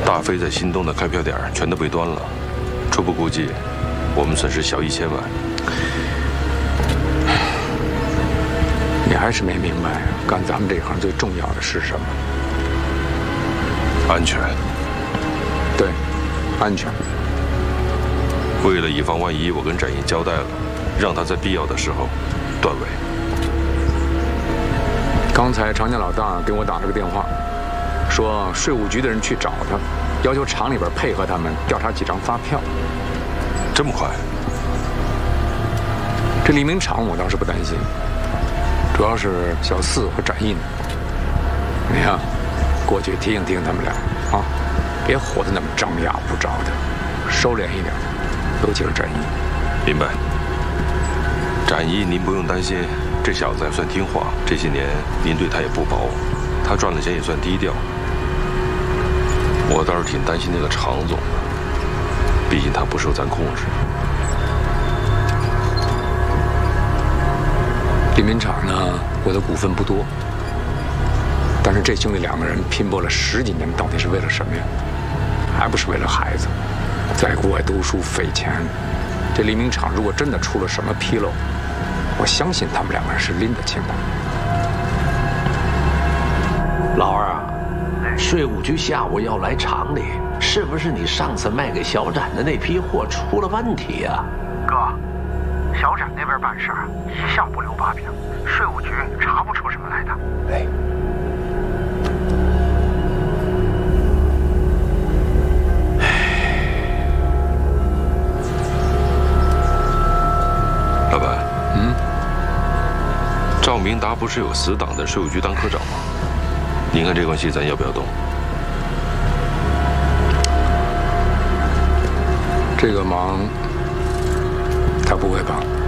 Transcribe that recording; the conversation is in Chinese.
大飞在新东的开票点全都被端了，初步估计，我们损失小1000万。 你还是没明白，干咱们这行最重要的是什么？ 安全。 对，安全。 为了以防万一，我跟展毅交代了，让他在必要的时候断尾。 刚才长江老大给我打了个电话，说税务局的人去找他，要求厂里边配合他们调查几张发票。 这么快？ 这李明厂我倒是不担心，主要是小四和展毅呢。你呀，过去提醒提醒他们俩啊，别活得那么张牙舞爪的，收敛一点，尤其是展毅。 明白。展毅，您不用担心，这小子还算听话，这些年您对他也不薄，他赚了钱也算低调。我倒是挺担心那个常总的，毕竟他不受咱控制。 李民厂呢，我的股份不多，但是这兄弟两个人拼搏了10几年，到底是为了什么呀？还不是为了孩子，在国外读书费钱。这李明厂如果真的出了什么纰漏，我相信他们两个人是拎得清的。 老二啊，税务局下午要来厂里，是不是你上次卖给小展的那批货出了问题呀？ 哥，小展那边办事儿一向不留把柄，税务局查不出什么来的。 哎， 老板，赵明达不是有死党在税务局当科长吗？您看这关系咱要不要动？ 这个忙他不会帮。